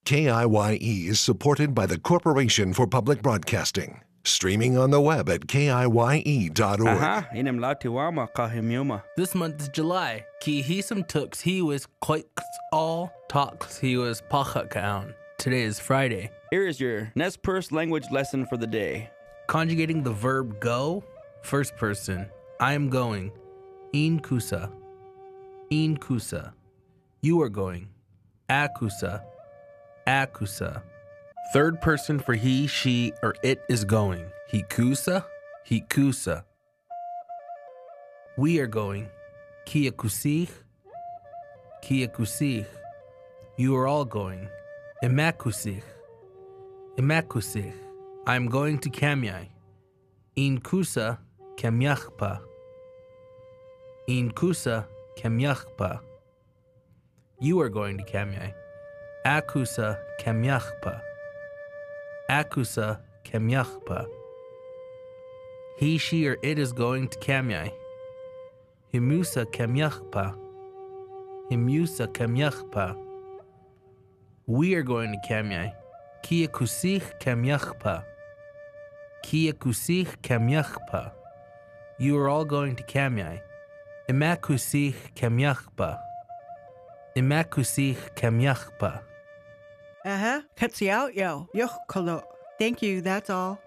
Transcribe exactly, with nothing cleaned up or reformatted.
K I Y E is supported by the Corporation for Public Broadcasting. Streaming on the web at K I Y E dot org. Aha, inem latiwama kahimyuma. This month is July. Ki hisam tux he was quite all talks he was pachakaun. Today is Friday. Here is your Nez Perce language lesson for the day. Conjugating the verb go, first person. I am going. In kusa. In kusa. You are going. Akusa. Akusa. Third person for he, she, or it is going. Hikusa. Hikusa. We are going. Kiakusich. Kiakusich. You are all going. Imakusich. Imakusich. I am going to Kamyai. Inkusa Kamyachpa. Inkusa Kamyachpa. You are going to Kamyai. Akusa Kamyachpa. Akusa Kamyachpa. He, she, or it is going to Kamyai. Himusa Kamyachpa. Himusa Kamyachpa. We are going to Kamyai. Kiakusich Kamyachpa. Kiakusich Kamyachpa. You are all going to Kamyai. Imakusich Kamyachpa. Imakusich Kamyachpa. Uh-huh. Cuts you out, yo. Yo, kalo. Thank you, that's all.